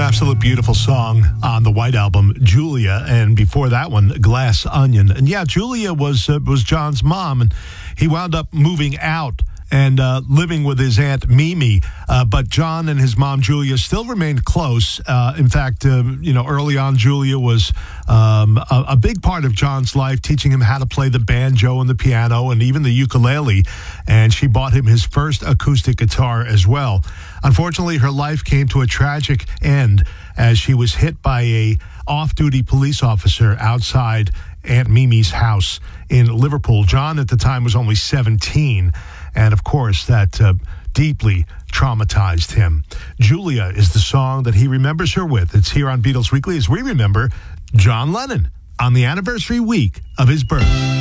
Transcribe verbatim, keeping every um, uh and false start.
absolute beautiful song on the White Album, Julia, and before that one, Glass Onion. And yeah, Julia was uh, was John's mom, and he wound up moving out and uh, living with his Aunt Mimi. Uh, but John and his mom, Julia, still remained close. Uh, in fact, uh, you know, early on, Julia was um, a, a big part of John's life, teaching him how to play the banjo and the piano and even the ukulele. And she bought him his first acoustic guitar as well. Unfortunately, her life came to a tragic end as she was hit by a off-duty police officer outside Aunt Mimi's house in Liverpool. John at the time was only seventeen. And, of course, that uh, deeply traumatized him. Julia is the song that he remembers her with. It's here on Beatles Weekly as we remember John Lennon on the anniversary week of his birth.